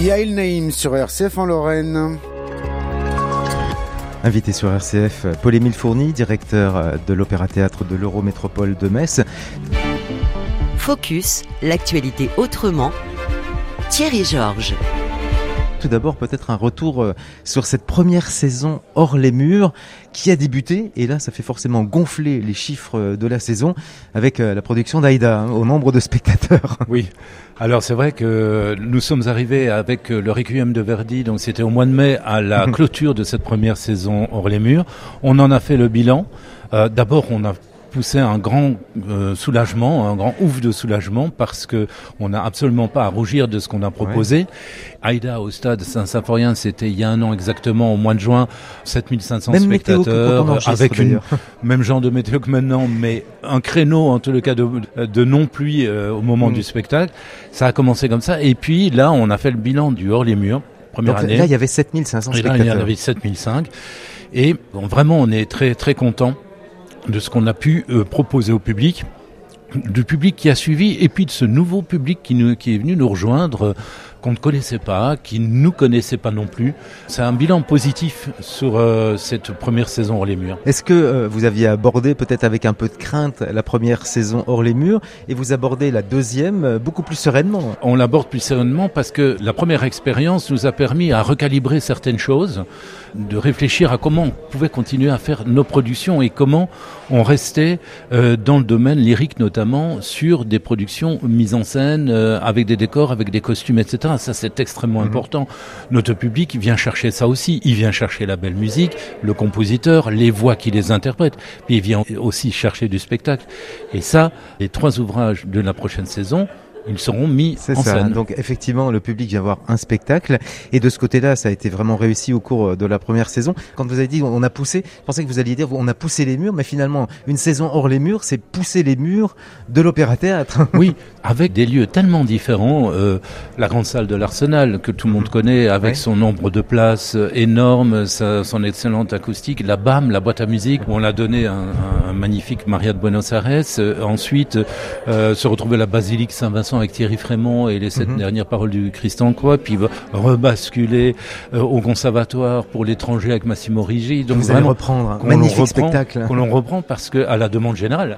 Yael Naïm sur RCF en Lorraine. Invité sur RCF, Paul-Émile Fourny, directeur de l'Opéra-Théâtre de l'Eurométropole de Metz. Focus, l'actualité autrement. Thierry Georges. Tout d'abord, peut-être un retour sur cette première saison hors les murs qui a débuté. Et là, ça fait forcément gonfler les chiffres de la saison avec la production d'Aïda au nombre de spectateurs. Oui, alors c'est vrai que nous sommes arrivés avec le Requiem de Verdi, donc c'était au mois de mai à la clôture de cette première saison hors les murs. On en a fait le bilan. D'abord, on a poussé un grand soulagement, un grand ouf de soulagement parce que on n'a absolument pas à rougir de ce qu'on a proposé. Ouais. Aïda au stade Saint-Symphorien, c'était il y a un an exactement, au mois de juin, 7500 même spectateurs, avec même genre de météo que maintenant, mais un créneau en tout le cas de non-pluie au moment du spectacle. Ça a commencé comme ça et puis là on a fait le bilan du hors les murs, première année. Là il y avait 7500 spectateurs. Là il y en avait 7005 et bon, vraiment on est très très content de ce qu'on a pu proposer au public, du public qui a suivi, et puis de ce nouveau public qui est venu nous rejoindre, qu'on ne connaissait pas, qui ne nous connaissait pas non plus. C'est un bilan positif sur cette première saison hors les murs. Est-ce que vous aviez abordé peut-être avec un peu de crainte la première saison hors les murs et vous abordez la deuxième beaucoup plus sereinement? On l'aborde plus sereinement parce que la première expérience nous a permis à recalibrer certaines choses, de réfléchir à comment on pouvait continuer à faire nos productions et comment on restait dans le domaine lyrique notamment sur des productions mises en scène avec des décors, avec des costumes, etc. Ça, c'est extrêmement important. Notre public vient chercher ça aussi. Il vient chercher la belle musique, le compositeur, les voix qui les interprètent. Puis il vient aussi chercher du spectacle. Et ça, les 3 ouvrages de la prochaine saison, ils seront mis en scène. Donc effectivement, le public vient voir un spectacle. Et de ce côté-là, ça a été vraiment réussi au cours de la première saison. Quand vous avez dit on a poussé, je pensais que vous alliez dire on a poussé les murs, mais finalement, une saison hors les murs, c'est pousser les murs de l'Opéra-Théâtre. Oui, avec des lieux tellement différents. La grande salle de l'Arsenal, que tout le monde connaît, avec son nombre de places énorme, son excellente acoustique. La BAM, la boîte à musique, où on a donné un magnifique Maria de Buenos Aires. Ensuite, se retrouver à la basilique Saint-Vincent avec Thierry Frémont et les 7 dernières paroles du Christ en croix, puis rebasculer au conservatoire pour l'étranger avec Massimo Riggi. Donc vous allez reprendre un magnifique spectacle. Qu'on reprend parce que à la demande générale,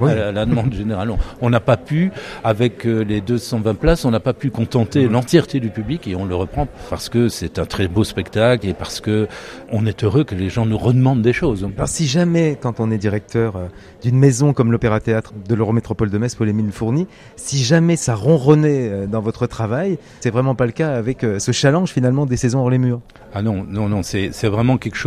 on n'a pas pu, avec les 220 places, on n'a pas pu contenter l'entièreté du public et on le reprend parce que c'est un très beau spectacle et parce que on est heureux que les gens nous redemandent des choses. Alors si jamais, quand on est directeur d'une maison comme l'Opéra-Théâtre de l'Eurométropole de Metz, Paul-Émile Fourny, si jamais ça ronronnait dans votre travail, c'est vraiment pas le cas avec ce challenge finalement des saisons hors les murs. Ah non, c'est vraiment quelque chose